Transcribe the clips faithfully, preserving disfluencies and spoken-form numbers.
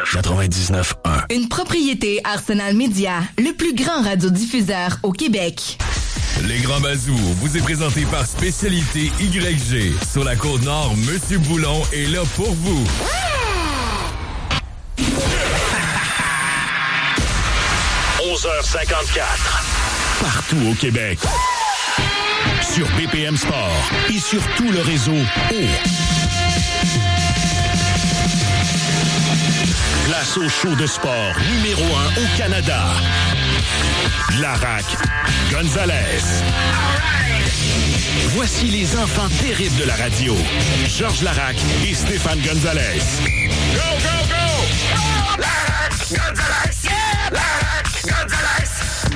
quatre-vingt-dix-neuf un. Une propriété Arsenal Média, le plus grand radiodiffuseur au Québec. Les Grands Bazous vous est présenté par Spécialité Y G. Sur la Côte-Nord, Monsieur Boulon est là pour vous. onze heures cinquante-quatre. Partout au Québec. Sur B P M Sport et sur tout le réseau O. Place au show de sport numéro un au Canada. Larac Gonzalez. Voici les enfants terribles de la radio. Georges Larac et Stéphane Gonzalez. Go, go, go! Larac Gonzalez! Yeah! Larac Gonzalez!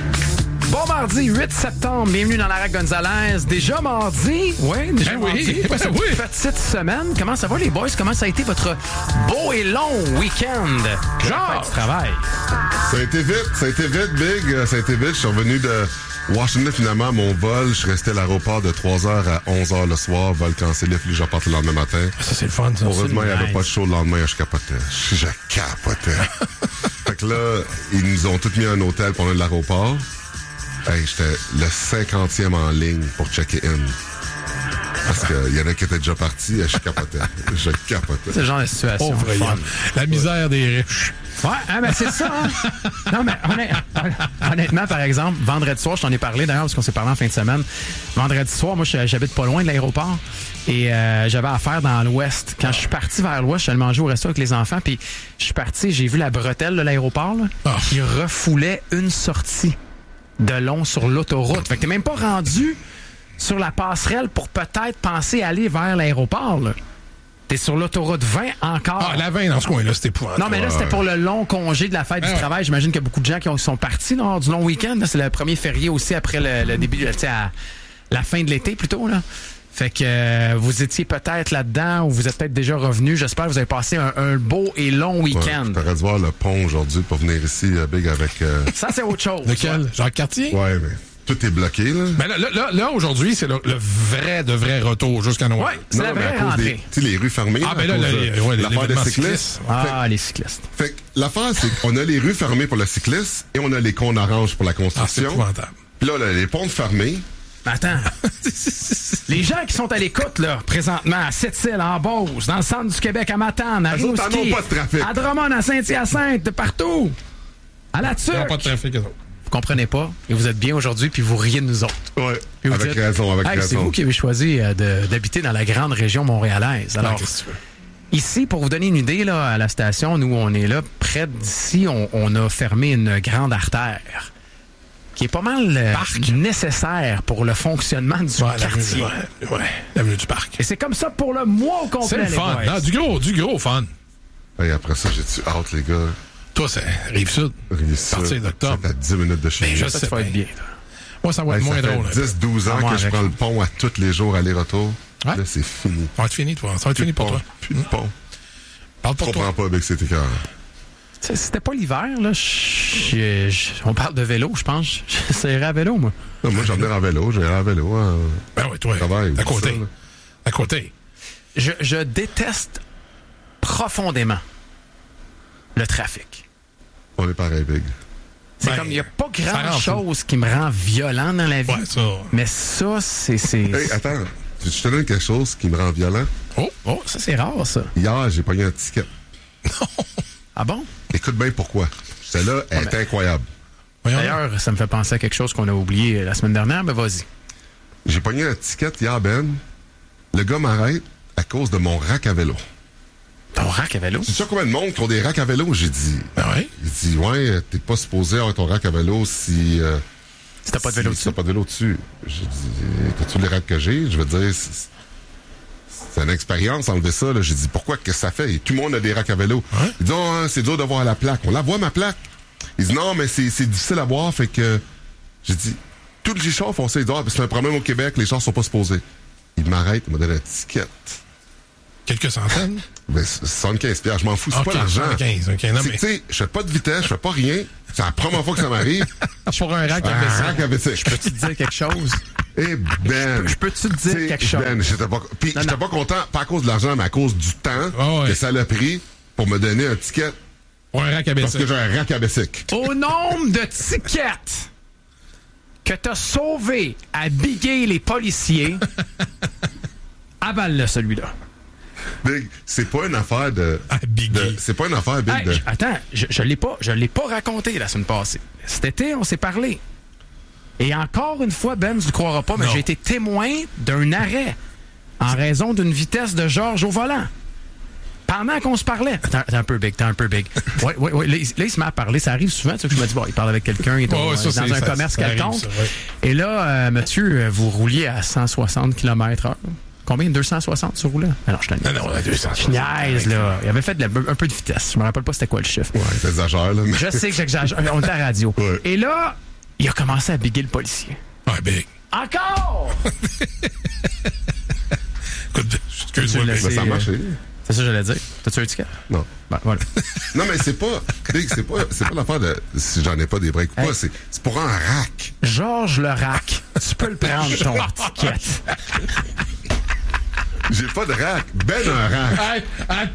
Bon mardi, huit septembre, bienvenue dans Larac Gonzalez. Déjà mardi? Oui, déjà ben mardi. Oui, ben cette oui. petite semaine. Comment ça va les boys? Comment ça a été votre beau et long week-end? Genre du travail. Ça a été vite, ça a été vite, Big. Ça a été vite. Je suis revenu de Washington finalement à mon vol. Je suis resté à l'aéroport de trois heures à onze heures le soir. Vol cancellé, puis je reparte le lendemain matin. Ça, c'est le fun, ça. Heureusement, il n'y avait nice. pas de show le lendemain. Je capotais. Je, je capotais. Fait que là, ils nous ont tous mis à un hôtel pendant l'aéroport. Hey, j'étais le cinquantième en ligne pour checker-in. Parce qu'il y en a qui étaient déjà partis, je capotais. Je capotais. C'est le genre de situation. Pauvre fun. Yann. La misère des riches. Ouais, hein, ben c'est ça. Hein? Non, mais honnêtement, honnêtement, par exemple, vendredi soir, je t'en ai parlé d'ailleurs parce qu'on s'est parlé en fin de semaine. Vendredi soir, moi, j'habite pas loin de l'aéroport et euh, j'avais affaire dans l'ouest. Quand je suis parti vers l'ouest, je suis allé manger au resto avec les enfants, puis je suis parti, j'ai vu la bretelle de l'aéroport. Là. Oh. Il refoulait une sortie de long sur l'autoroute. Fait que t'es même pas rendu sur la passerelle pour peut-être penser aller vers l'aéroport. Là. T'es sur l'autoroute vingt encore. Ah, la vingt dans ce coin-là, c'était épouvantable. Non, mais là, c'était pour le long congé de la fête Ah, du ouais. travail. J'imagine qu'il y a beaucoup de gens qui ont- sont partis lors du long week-end. Là, c'est le premier férié aussi après le, le début, tu sais, à la fin de l'été plutôt. Là. Fait que euh, vous étiez peut-être là-dedans ou vous êtes peut-être déjà revenu. J'espère que vous avez passé un, un beau et long week-end. Ouais, t'aurais dû voir le pont aujourd'hui pour venir ici, euh, Big, avec... Euh... Ça, c'est autre chose. Lequel? Jacques Cartier? Ouais, mais tout est bloqué, là. Ben là, là, là, là, aujourd'hui, c'est le, le vrai de vrai retour jusqu'à Noël. Ouais, c'est Non, la mais vraie à cause rentrée. des... Tu sais, les rues fermées, Ah, ben à là, cause là, de ouais, l'affaire des l'événement cyclistes. cycliste. Ah, les cyclistes. Fait que l'affaire, c'est qu'on a les rues fermées pour le cycliste et on a les cônes oranges pour la Ah, c'est construction. épouvantable. Puis là, là, les ponts fermés. Mais attends. Les gens qui sont à l'écoute, là, présentement, à Sept-Îles, en Beauce, dans le centre du Québec, à Matane, à Eux autres, Rimouski, en ont pas de trafic. à Drummond, à Saint-Hyacinthe, de partout. À la Il n'y a pas de Turque. trafic, eux autres. Vous comprenez pas, et vous êtes bien aujourd'hui, puis vous riez de nous autres. Ouais. Puis vous Avec dites, raison, avec hey, c'est raison. vous qui avez choisi euh, de- d'habiter dans la grande région montréalaise. Alors, Ah, qu'est-ce que tu veux? ici, pour vous donner une idée, là, à la station, nous, on est là, près d'ici, on, on a fermé une grande artère qui est pas mal euh, nécessaire pour le fonctionnement du Ouais, l'avenue, quartier. ouais, ouais, l'avenue du parc. Et c'est comme ça pour le mois au complet, C'est le les fun. boys. Non, du gros, du gros fun. Et après ça, j'ai-tu hâte, les gars. Toi, c'est Rive-Sud. Rive-Sud. Partir d'octobre. C'est à dix minutes de chez Ben, nous. je Ça, sais tu vas bien. être bien. là. Moi, ça va être Hey, moins ça drôle. fait dix douze ans Ah, moi que je avec. prends le pont à tous les jours, aller-retour. Ouais. Là, c'est fini. Ça va être fini, toi. Ça va être fini pour pont. toi. Plus de pont. Parle Je pour toi. comprends pas, Big, c'était écœurant. C'est- C'était pas l'hiver, là. Je- je- on parle de vélo, je pense. J'essaierai à vélo, moi. Non, moi, j'en venais en vélo, j'ai en vélo. Hein. Ben oui, toi. Travail, À côté. ça, là. À côté. Je, je déteste profondément le trafic. On est pareil, Big. C'est Ben, comme, il n'y a pas ça rend grand-chose qui me rend violent dans la vie. Ouais, ça. Mais ça, c'est... c'est- Hey, attends. Je te donne quelque chose qui me rend violent. Oh, Oh, ça, c'est rare, ça. Hier, j'ai pogné un ticket. Ah bon? Écoute bien pourquoi. J'étais là, elle était incroyable. voyons. D'ailleurs, ça me fait penser à quelque chose qu'on a oublié la semaine dernière, mais vas-y. J'ai pogné un ticket hier, Ben. Le gars m'arrête à cause de mon rack à vélo. Ton rack à vélo? Tu sais combien de monde qui ont des racks à vélo? J'ai dit. Ben oui. Il dit, ouais, t'es pas supposé avoir ton rack à vélo si. Euh, Si t'as pas de vélo si dessus. t'as pas de vélo dessus. J'ai dit, t'as-tu les racks que j'ai? Je veux dire, c'est, c'est une expérience, enlever ça. Là. J'ai dit, pourquoi que ça fait? Et tout le monde a des racks à vélo. Ouais. Il dit, oh, hein, c'est dur de voir la plaque. On la voit, ma plaque. Il dit, non, mais c'est, c'est difficile à voir, fait que. J'ai dit, tous les chars font ça. Ils disent, ah, c'est un problème au Québec, les chars sont pas supposés. Il m'arrête, il m'a donné un ticket. Quelques centaines. Ben, soixante-quinze piastres, je m'en fous, c'est Ok, pas l'argent. soixante-quinze, ok, non, C'est mais- que, tu sais, je fais pas de vitesse, je fais pas rien. C'est la première fois que ça m'arrive. Pour un rack à Un vaisselle. rack à vaisselle. Je peux-tu te dire quelque chose? Eh ben. Je peux-tu te dire T'sais, quelque chose? Ben, j'étais pas, puis Non, j'étais non. pas content, pas à cause de l'argent, mais à cause du temps Ah ouais. que ça l'a pris pour me donner un ticket. Ou un rack à Parce baisser. que j'ai un rack à Bessic. Au nombre de tickets que t'as sauvé à biguer les policiers, avale-le, celui-là. Big, c'est pas une affaire de. À biguer. de- c'est pas une affaire big Hey, de. j- attends, je, je l'ai pas, je l'ai pas raconté la semaine passée. Cet été, on s'est parlé. Et encore une fois, Ben, tu ne croiras pas, mais Non. j'ai été témoin d'un arrêt en raison d'une vitesse de Georges au volant. Pendant qu'on se parlait. T'es t'es un peu big, t'es un peu big. Oui, oui, oui. Là, il, là, il se met à parler. Ça arrive souvent. Tu sais, que je me dis, bon, il parle avec quelqu'un, il est Ouais, au- ouais, ça, dans c'est- un ça- commerce ça arrive, quelconque. ça, ouais. Et là, euh, monsieur, vous rouliez à cent soixante kilomètres heure. Combien? deux cent soixante tu roulais? Ah non, je te Non, non, à deux cent Je soixante. niaise, là. Il avait fait de la- un peu de vitesse. Je me rappelle pas c'était quoi le chiffre. Ouais, t'exagères, là. mais- Je sais que j'exagère. On est à la radio. Ouais. Et là, il a commencé à biguer le policier. Ouais, big. Encore! Écoute, excuse-moi, Tu l'as big. Mais ça a C'est, marché. C'est ça que j'allais dire. T'as-tu un ticket? Non. Ben, voilà. Non, mais c'est pas. Big, c'est pas, c'est pas l'affaire de. Si j'en ai pas des breaks ou Hey. pas, c'est, c'est pour un rack. Georges Lerac, tu peux le prendre, ton ticket. J'ai pas de rack. Ben, un rack. Hey,